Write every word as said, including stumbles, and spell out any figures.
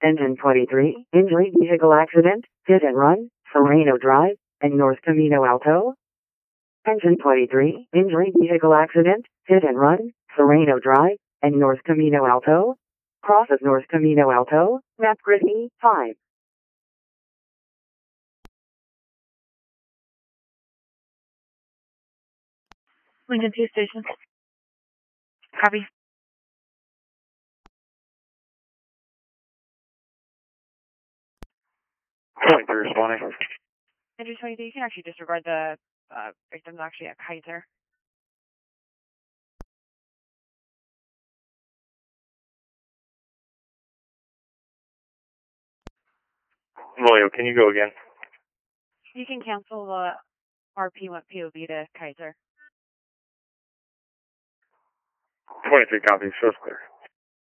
Engine twenty-three, injury vehicle accident, hit and run, Serrano Drive, and North Camino Alto. Engine twenty-three, injury vehicle accident, hit and run, Serrano Drive, and North Camino Alto. Cross of North Camino Alto, map grid E five. Lincoln two Station. Copy. twenty-three responding. Engine twenty-three, you can actually disregard the uh, victim's actually at Kaiser. Leo, can you go again? You can cancel the R P one P O V to Kaiser. twenty-three copy, show's clear.